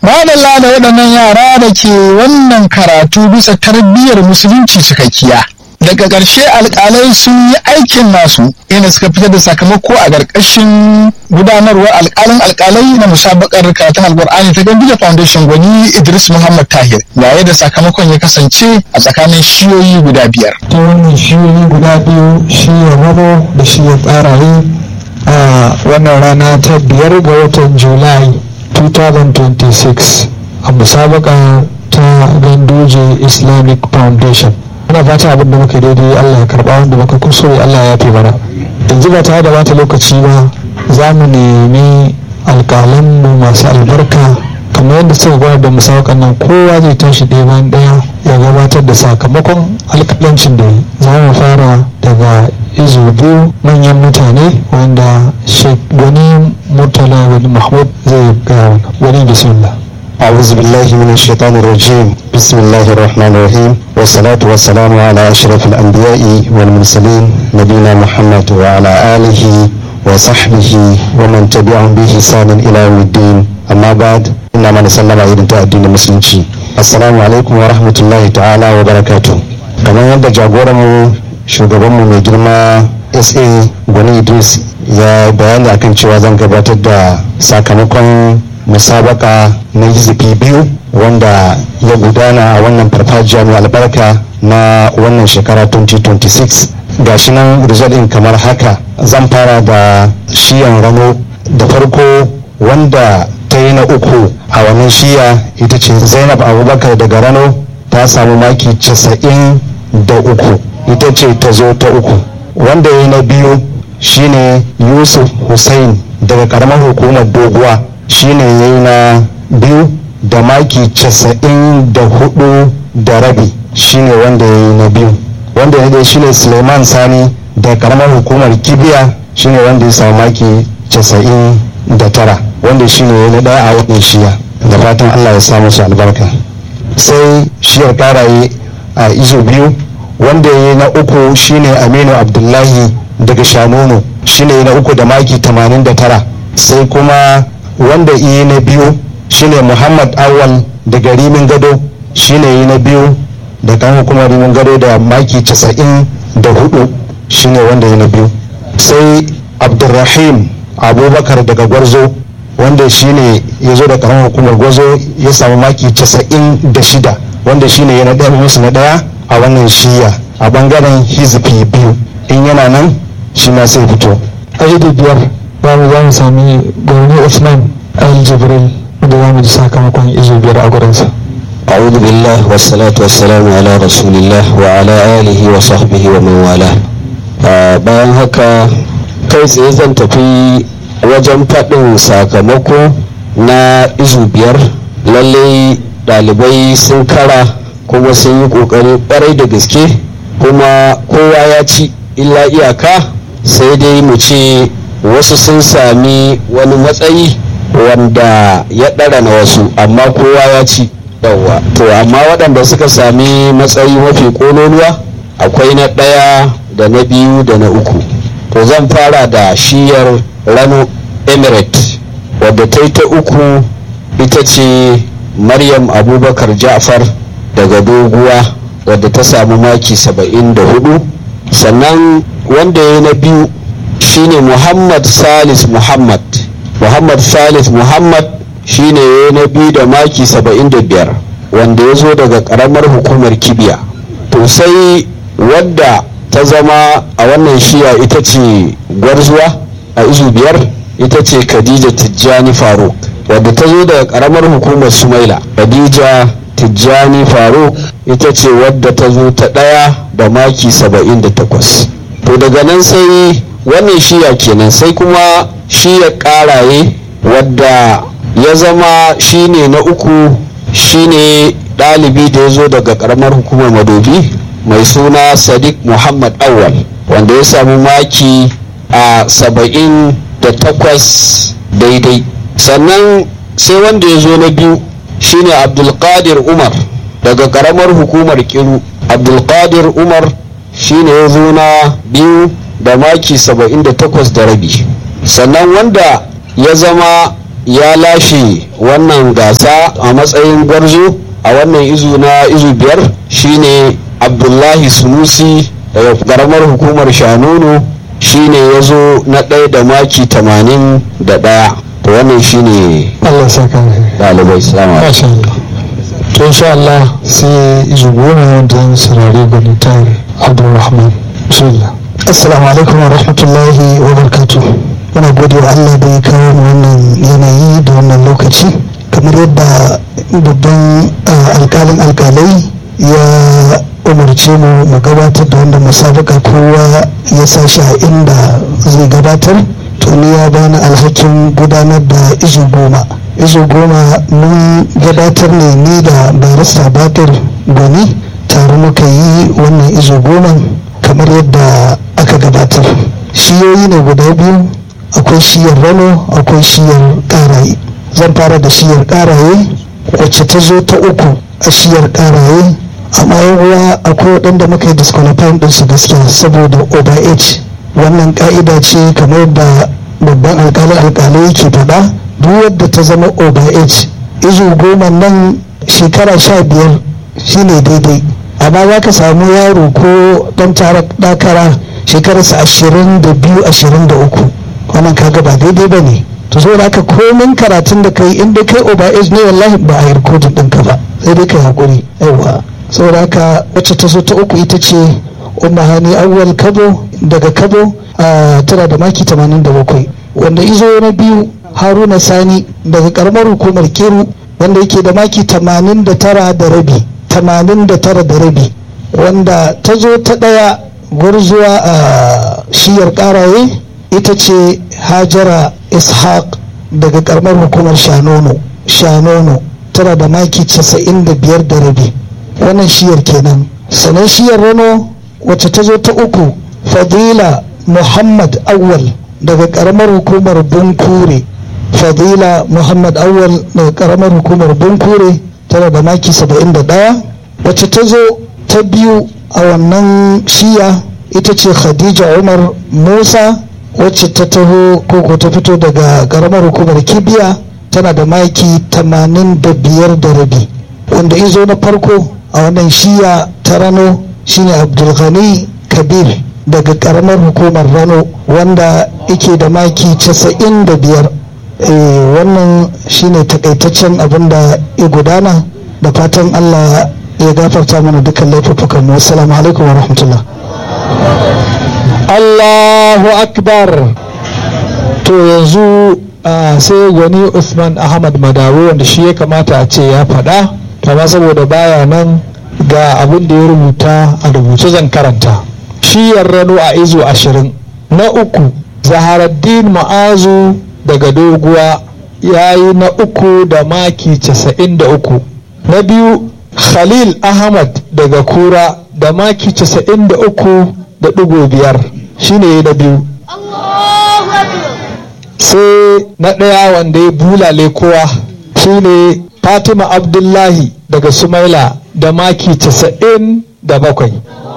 Madalla da waɗannan yara da ke wannan karatu bisa tarbiyyar musulunci cikakkiya. Daga ƙarshe alƙalai sun yi aikin nasu inda suka fitar da sakamako a ƙarƙashin gudanarwar alƙalin alƙalai na musabakar karatun alƙur'ani ta Gambia Foundation gwani Idris Muhammad Tahir yayin da sakamakon ya kasance a tsakanin shiyoyi guda biyar. Ta wannan shiyoyi guda biyu shiyar Rabo da shiyar Tsaraye a wannan rana ta 5 ga watan Julai 2026 a musabaka ta Ganduje Islamic Foundation. Ana fata abin da muka daidai Allah ya karba, wanda muka kusure Allah ya fi mana. Yanzu ba tare da bata lokaci ba za mu nemi alƙalanmu masu albarka kamar yadda suka gwada da musabakan nan, kowa zai tashi ɗaya bayan ɗaya ya gabatar da sakamakon alƙalancin da yi. Za mu fara daga izu biyu manyan mutane wanda Sheikh Gwani Murtala Wali Mahmud zai gaya wani bismillah. أعوذ بالله من الشيطان الرجيم بسم الله الرحمن الرحيم والصلاة والسلام على أشرف الأنبياء والمرسلين نبينا محمد وعلى آله وصحبه ومن تبعهم بإحسان إلى يوم الدين أما بعد إنما نسلم على الدين المسلمين السلام عليكم ورحمة الله تعالى وبركاته كما يبدأ جاغورمو shugabanmu mai girma SA Gwani Idris ya bayani akan cewa zan gabatar da sakamakon musabaka na hizifi biyu wanda ya gudana a wannan farfajiya mai albarka na wannan shekara 2026. gashi nan result din kamar haka. Zan fara da shiyan Rano. Da farko wanda ta yi na uku a wannan shiya ita ce Zainab Abubakar daga Rano, ta samu maki 93, ita ce ta zo ta uku. Wanda ya yi na biyu shine Yusuf Hussein daga karamar hukumar Doguwa, shine ya yi na biyu da maki 94.5, shine wanda ya yi na biyu. Wanda ya dai shine Suleiman Sani da karamar hukumar Kibiya, shine wanda ya samu maki 99, wanda shine ya na daya a wannan shiya. Da fatan Allah ya samu su albarka. Sai shiyar Karaye a izo biyu, wanda ya yi na uku shine Aminu Abdullahi daga Shanonu, shine ya na uku da maki 89. Sai kuma wanda yi na biyu shine Muhammad Awal daga Rimin Gado, shine yi na biyu da kan hukumar Rimin Gado da maki 94, shine wanda yi na biyu. Sai Abdulrahim Abubakar daga Gwarzo, wanda shine ya zo da karamar hukumar Gwarzo, ya samu maki 96, wanda shine ya na ɗaya musu na ɗaya a wannan shiya a bangaren hizbi biyu. In yana nan shi ma sai fito. Ajidu biyar za mu sami Gwani Usman Al-Jibril wanda za mu ji sakamakon izu biyar a gurinsa. أعوذ بالله والصلاة والسلام على رسول الله وعلى آله وصحبه ومن والاه. bayan haka kai tsaye zan tafi wajen faɗin sakamako na izu biyar. Lallai ɗalibai sun kara kuma sun yi ƙoƙari ƙwarai da gaske, kuma kowa ya ci illa iyaka sai dai mu ce wasu sun sami wani matsayi wanda ya ɗara na wasu, amma kowa ya ci yawwa. To amma waɗanda suka sami matsayi mafi ƙololuwa akwai na ɗaya da na biyu da na uku. To zan fara da shiyar Rano Emirate, wadda ta yi ta uku ita ce Maryam Abubakar Ja'far daga Doguwa, wadda ta samu maki 74. Sannan wanda ya yi na biyu shine Muhammad Salis Muhammad shine ya na biyu da maki 75, wanda ya zo daga karamar hukumar Kibiya. To sai wadda ta zama a wannan shiya ita ce gwarzuwa a izu biyar, ita ce Khadija Tijjani Faruk, wadda ta zo daga karamar hukumar Sumaila. Khadija Tijjani Faruk ita ce wadda ta zo ta ɗaya da maki 78. To daga nan sai wannan shiya kenan. Sai kuma shiyar Karaye wadda ya zama shine na uku, shine ɗalibi da ya zo daga karamar hukumar Madobi mai suna Sadiq Muhammad Awal, wanda ya samu maki a 78 daidai. Sannan sai wanda ya zo na biyu shine Abdulkadir Umar daga karamar hukumar Kiru. Abdulkadir Umar shine ya zo na biyu da maki 78 da rabi. Sannan wanda ya zama ya lashe wannan gasa a matsayin gwarzo a wannan izu na izu 5 shine Abdullahi Sunusi daga karamar hukumar Shanunu, shine ya zo na ɗaya da maki 81. to wannan shine Allah saka ɗalibai. Salamu alaikum. to insha Allah sai izu goma don sarari gwamnatar Abdulrahman. Bismillah. Assalamu alaikum wa rahmatullahi wa barakatuh. Muna gode wa Allah da ya kawo wannan yanayi da wannan lokaci, kamar yadda babban alkalin alkalai ya umarce mu gabatar da wanda musabaka kowa ya sa shi a inda zai gabatar. To ni ya bani alhakin gudanar da izu goma mun gabatar ne ni da barista Bakir Gani, tare muka yi wannan izu goma kamar yadda aka gabatar. Shiyoyi ne guda biyu, akwai shiyar Rano akwai shiyar Karaye. Zan fara da shiyar Karaye wacce ta zo ta uku a shiyar Karaye, amma yawa akwai waɗanda muka yi disqualifying ɗinsu gaskiya saboda over age. Wannan ka'ida ce kamar da babban alkalai yake faɗa, duk wadda ta zama over age izu goma nan shekara 15 shine daidai, amma za ka samu yaro ko ɗan dakara shekararsa 22-23, wannan kaga ba daidai ba ne. to so haka komin karatun da kai inda kai over age ne wallahi ba a yi rikodin ɗinka ba, sai dai kai haƙuri. yawa saboda haka wacce ta zo ta uku ita ce Umma Hani Awwal Kabo daga Kabo, tana da maki 87. wanda izo na biyu Haruna Sani daga karamar hukumar Kiru, wanda yake da maki 89 da rabi. wanda ta zo ta ɗaya gwarzuwa a shiyar Karaye ita ce Hajara Ishaq daga karamar hukumar Shanono, tana da maki 95 da rabi. wannan shiyar kenan. Sannan shiyar Rano wacce ta zo ta uku Fadila Muhammad Awwal daga karamar hukumar Bunkure. Fadila Muhammad Awwal daga karamar hukumar Bunkure tana da maki 71. wacce ta zo ta biyu a wannan shiya ita ce Khadija Umar Musa, wacce ta taho koko ta fito daga karamar hukumar Kibiya, tana da maki 85 da rabi. wanda izo na farko a wannan shiya ta Rano shine Abdulghani Kabir daga karamar hukumar Rano, wanda yake da maki 95. wannan shine takaitaccen abin da ya gudana, da fatan Allah ya gafarta mana dukkan laifukan mu. Assalamu alaikum wa rahmatullah. Allahu akbar. to yanzu sai Gwani Usman Ahmad Madawo, wanda shi ya kamata a ce ya faɗa, amma saboda baya nan ga abin da ya rubuta a rubuce zan karanta. Shiyar Rano a izo 20. Na uku Zaharaddin Ma'azu daga Doguwa ya yi na uku da maki 93. Na biyu Khalil Ahmad daga Kura da maki 93.5 shine na biyu. sai na ɗaya wanda ya bulale kowa shine Fatima Abdullahi daga Sumaila da maki 97.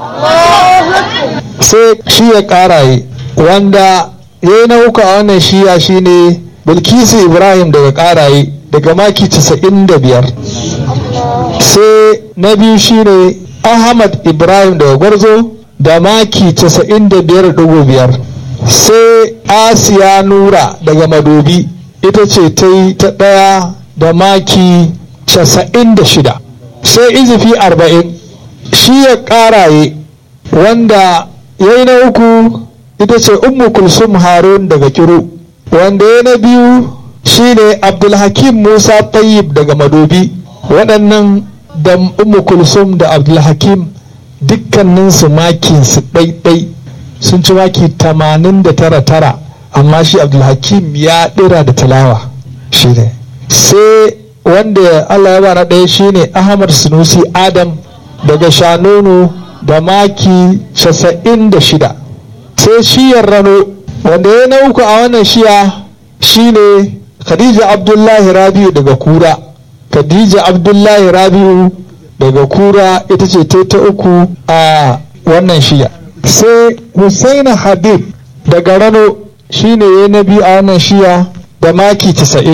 sai shi ya Karaye wanda ya yi na uku a wannan shiya shine Bilkisu Ibrahim daga Karaye daga maki 95. sai na biyu shine Ahmad Ibrahim daga Gwarzo da maki 95.5. sai Asiya Nura daga Madobi ita ce ta yi ta ɗaya da maki 96. sai izifi 40 shi ya Karaye wanda ya yi na uku ita ce Ummu Kulsum Harun daga Kiru, wanda ya na biyu shine Abdulhakim Musa Tayyib daga Madobi. waɗannan da Ummu Kulsum da Abdulhakim dukkaninsu makinsu ɗaiɗai sun ci maki 89, amma shi Abdulhakim ya ɗira da tilawa shi ne. sai wanda Allah ya ba na ɗaya shine Ahmad Sunusi Adam daga Shanono da maki 96. sai shiyar Rano wanda ya na uku a wannan shiya shine Khadija Abdullahi Rabi'u daga Kura. Khadija Abdullahi Rabi'u daga Kura ita ce ta uku a wannan shiya. sai Husaina Habib daga Rano shine ya na biyu a wannan shiya da maki 90.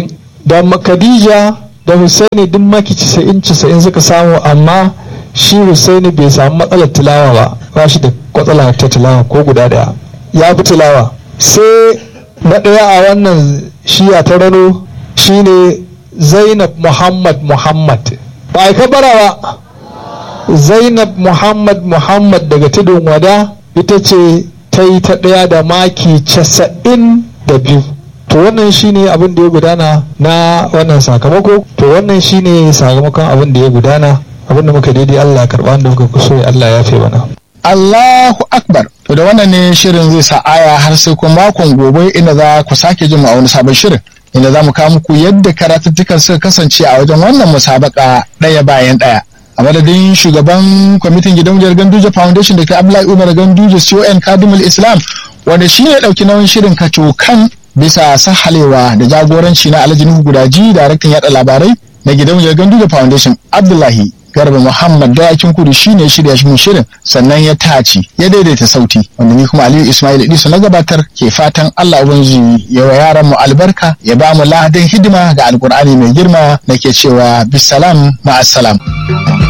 da Khadija da Husaini duk maki 90 suka samu, amma shi Husaini bai samu matsalar tilawa ba shi da kwatsala ta tilawa ko guda daya, ya fi tilawa. Sai na ɗaya a wannan shiya ta rano shine Zainab Muhammad ba a kabara ba. Zainab Muhammad daga tudun wada ita ce ta yi ta ɗaya da maki 92. to wannan shine abin da ya gudana na wannan sakamako. To wannan shine sakamakon abin da ya gudana. Abin da muka daidai Allah ya karba, da muka kusure Allah ya fi mana. Allahu Akbar. To da wannan ne shirin zai sa aya har sai kuma makon gobe inda za ku sake jin a wani sabon shirin, inda za mu kawo muku yadda karatuttukan suka kasance a wajen wannan musabaka ɗaya bayan ɗaya. A madadin shugaban kwamitin gidauniyar Ganduje Foundation da ke Abdullahi Umar Ganduje CON Kadimul Islam, wanda shi ne ya ɗauki nauyin shirin kacokan bisa sahalewa da jagoranci na Alhaji Nuhu Gudaji, daraktan yaɗa labarai na gidauniyar Ganduje Foundation. Abdullahi Garba Muhammad Dayakin Kudu shi ne shirya shirin, sannan ya tace ya daidaita sauti, wanda ni kuma Aliyu Ismail Idisu na gabatar ke fatan Allah ubangiji ya wa yaran mu albarka, ya ba mu ladan hidima ga Alkur'ani mai girma, nake cewa bisalam ma'assalam.